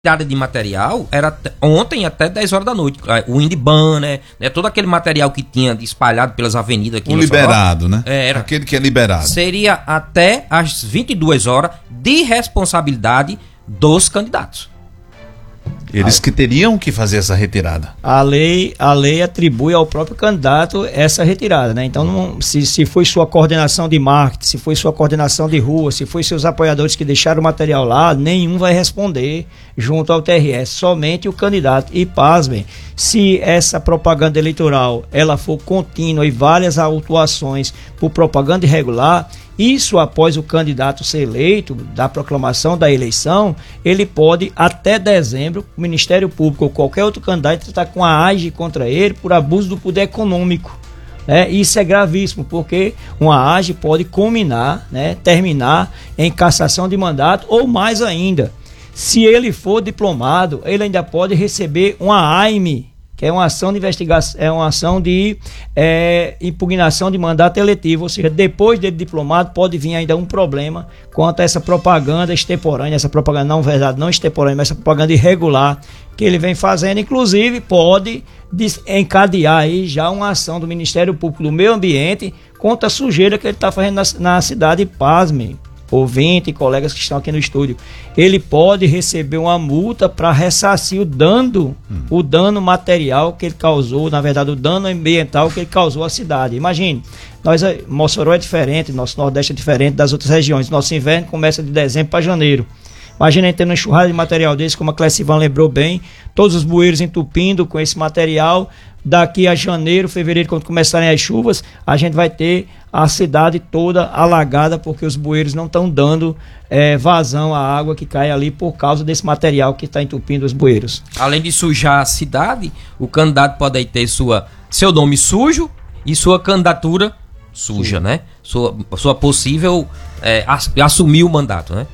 retirada de material era ontem até 10 horas da noite. O Indban, né? Todo aquele material que tinha espalhado pelas avenidas aqui. O liberado, né? Era. Aquele que é liberado. Seria até às 22 horas de responsabilidade dos candidatos. Eles que teriam que fazer essa retirada. A lei atribui ao próprio candidato essa retirada, né? Então, se foi sua coordenação de marketing, se foi sua coordenação de rua, se foi seus apoiadores que deixaram o material lá, nenhum vai responder junto ao TRE, somente o candidato. E pasmem, se essa propaganda eleitoral ela for contínua e várias autuações por propaganda irregular, isso após o candidato ser eleito, da proclamação da eleição, ele pode, até dezembro, o Ministério Público ou qualquer outro candidato está com a AGE contra ele por abuso do poder econômico. Isso é gravíssimo, porque uma AGE pode culminar, terminar em cassação de mandato ou mais ainda. Se ele for diplomado, ele ainda pode receber uma AIME, que é uma ação de investigação, é uma ação de impugnação de mandato eletivo, ou seja, depois dele diplomado pode vir ainda um problema quanto a essa propaganda extemporânea, essa propaganda não extemporânea, mas essa propaganda irregular que ele vem fazendo, inclusive pode encadear aí já uma ação do Ministério Público do Meio Ambiente contra a sujeira que ele está fazendo na cidade. Pasme, ouvinte e colegas que estão aqui no estúdio, ele pode receber uma multa para ressarcir o dano material que ele causou, na verdade o dano ambiental que ele causou à cidade. Imagine, Mossoró é diferente, nosso Nordeste é diferente das outras regiões, nosso inverno começa de dezembro para janeiro. Imagina a gente tendo uma enxurrada de material desse, como a Clecivan lembrou bem, todos os bueiros entupindo com esse material. Daqui a janeiro, fevereiro, quando começarem as chuvas, a gente vai ter a cidade toda alagada, porque os bueiros não estão dando vazão à água que cai ali por causa desse material que está entupindo os bueiros. Além de sujar a cidade, o candidato pode aí ter seu nome sujo e sua candidatura suja, né? Sua possível assumir o mandato, né?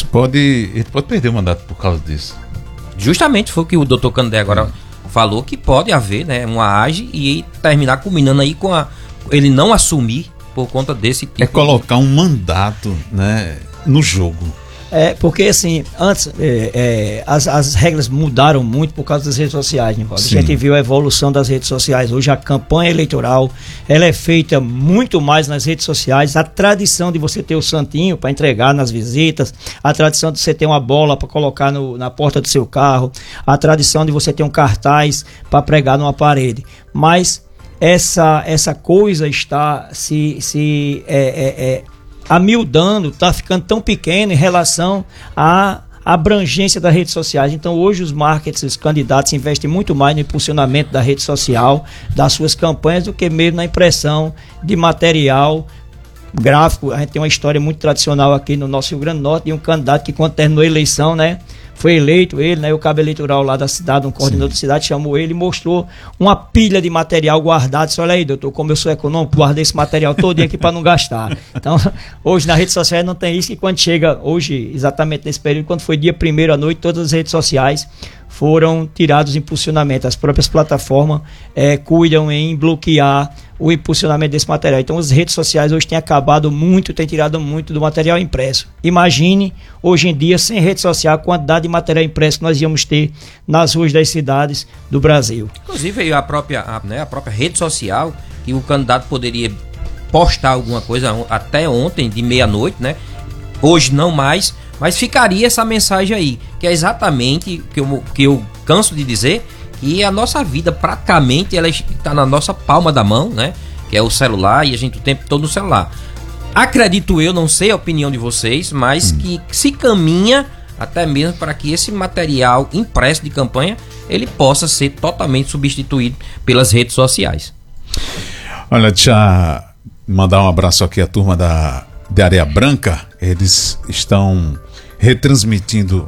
Ele pode perder o mandato por causa disso. Justamente foi o que o doutor Candé agora falou, que pode haver, né, uma AGE e terminar culminando aí com ele não assumir por conta desse tipo. É colocar um mandato, né, no jogo. Porque assim, antes as regras mudaram muito por causa das redes sociais, né? A gente viu a evolução das redes sociais. Hoje a campanha eleitoral ela é feita muito mais nas redes sociais. A tradição de você ter o santinho para entregar nas visitas, a tradição de você ter uma bola para colocar na porta do seu carro, a tradição de você ter um cartaz para pregar numa parede. Mas essa coisa está se amildando, está ficando tão pequeno em relação à abrangência das redes sociais. Então hoje os marketers, os candidatos investem muito mais no impulsionamento da rede social, das suas campanhas, do que mesmo na impressão de material gráfico. A gente tem uma história muito tradicional aqui no nosso Rio Grande do Norte de um candidato que, quando terminou a eleição, foi eleito ele, o cabo eleitoral lá da cidade, um coordenador da cidade, chamou ele e mostrou uma pilha de material guardado. Disse: olha aí, doutor, como eu sou econômico, guardei esse material todo aqui para não gastar. Então, hoje na rede social não tem isso, e quando chega, hoje, exatamente nesse período, quando foi dia 1º à noite, todas as redes sociais foram tirados o impulsionamento. As próprias plataformas cuidam em bloquear o impulsionamento desse material. Então as redes sociais hoje têm acabado muito, têm tirado muito do material impresso. Imagine, hoje em dia, sem rede social, a quantidade de material impresso que nós íamos ter nas ruas das cidades do Brasil. Inclusive a própria rede social, que o candidato poderia postar alguma coisa até ontem, de meia-noite, né? Hoje não mais, mas ficaria essa mensagem aí, que é exatamente que eu canso de dizer, que a nossa vida praticamente ela está na nossa palma da mão, né? Que é o celular, e a gente o tempo todo no celular. Acredito eu, não sei a opinião de vocês, mas que se caminha até mesmo para que esse material impresso de campanha ele possa ser totalmente substituído pelas redes sociais. Olha, deixa eu mandar um abraço aqui à turma de Areia Branca. Eles estão retransmitindo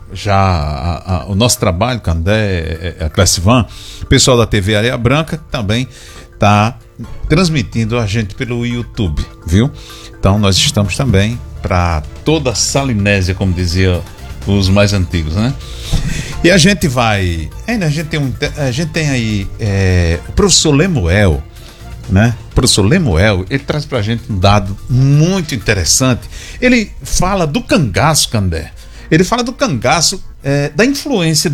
já o nosso trabalho, Candé, a Clecivan. O pessoal da TV Areia Branca também está transmitindo a gente pelo YouTube, viu? Então nós estamos também para toda a Salinésia, como dizia os mais antigos, né? E a gente vai... a gente tem aí o professor Lemuel, né? O professor Lemuel, ele traz pra gente um dado muito interessante. Ele fala do cangaço, Candé. Ele fala do cangaço da influência